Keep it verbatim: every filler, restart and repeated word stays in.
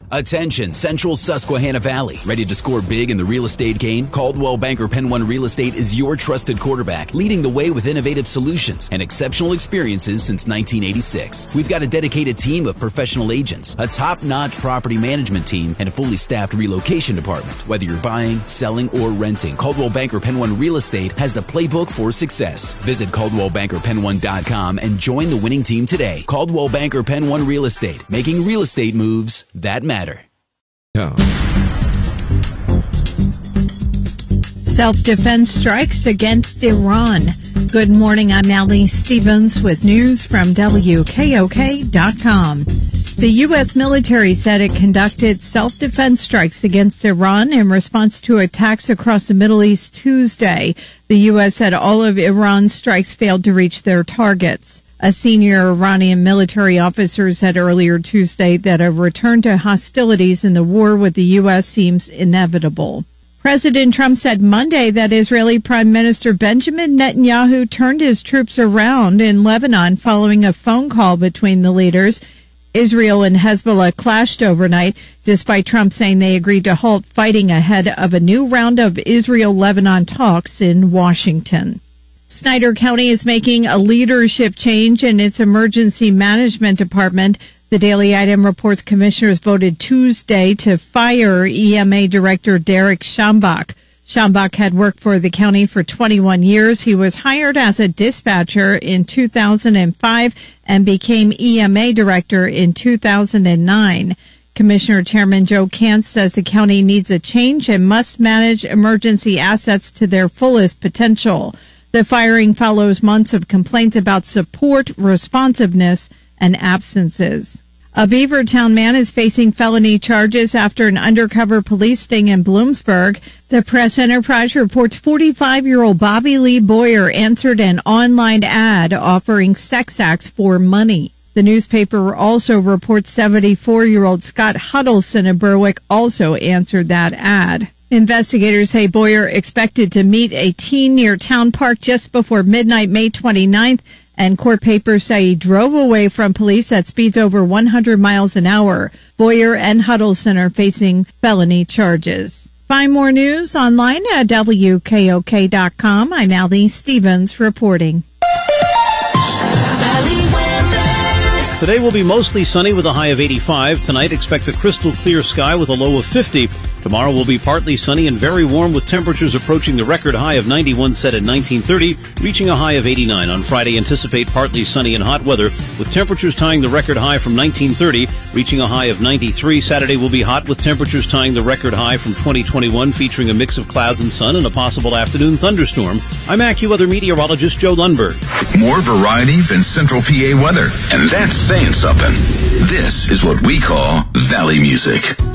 Attention, Central Susquehanna Valley. Ready to score big in the real estate game? Coldwell Banker Penn One Real Estate is your trusted quarterback, leading the way with innovative solutions and exceptional experiences since nineteen eighty-six. We've got a dedicated team of professional agents, a top-notch property management team, and a fully staffed relocation department. Whether you're buying, selling, or renting, Coldwell Banker Penn One Real Estate has the playbook for success. Visit Coldwell Banker Penn One dot com and join the winning team today. Coldwell Banker Penn One Real Estate, making real estate moves that matter. Yeah. Self-defense strikes against Iran. Good morning, I'm Ali Stevens with news from W K O K dot com. The U S military said it conducted self-defense strikes against Iran in response to attacks across the Middle East Tuesday. The U S said all of Iran's strikes failed to reach their targets. A senior Iranian military officer said earlier Tuesday that a return to hostilities in the war with the U S seems inevitable. President Trump said Monday that Israeli Prime Minister Benjamin Netanyahu turned his troops around in Lebanon following a phone call between the leaders. Israel and Hezbollah clashed overnight, despite Trump saying they agreed to halt fighting ahead of a new round of Israel-Lebanon talks in Washington. Snyder County is making a leadership change in its emergency management department. The Daily Item reports commissioners voted Tuesday to fire E M A Director Derek Schambach. Schambach had worked for the county for twenty-one years. He was hired as a dispatcher in two thousand five and became E M A Director in two thousand nine. Commissioner Chairman Joe Kant says the county needs a change and must manage emergency assets to their fullest potential. The firing follows months of complaints about support, responsiveness, and absences. A Beavertown man is facing felony charges after an undercover police sting in Bloomsburg. The Press Enterprise reports forty-five-year-old Bobby Lee Boyer answered an online ad offering sex acts for money. The newspaper also reports seventy-four-year-old Scott Huddleston of Berwick also answered that ad. Investigators say Boyer expected to meet a teen near Town Park just before midnight, May twenty-ninth, and court papers say he drove away from police at speeds over one hundred miles an hour. Boyer and Huddleston are facing felony charges. Find more news online at W K O K dot com. I'm Ali Stevens reporting. Today will be mostly sunny with a high of eighty-five. Tonight, expect a crystal clear sky with a low of fifty. Tomorrow will be partly sunny and very warm with temperatures approaching the record high of ninety-one set at nineteen thirty, reaching a high of eighty-nine. On Friday, anticipate partly sunny and hot weather with temperatures tying the record high from nineteen thirty, reaching a high of ninety-three. Saturday will be hot with temperatures tying the record high from twenty twenty-one, featuring a mix of clouds and sun and a possible afternoon thunderstorm. I'm AccuWeather meteorologist Joe Lundberg. More variety than Central P A weather, and that's saying something. This is what we call Valley Music.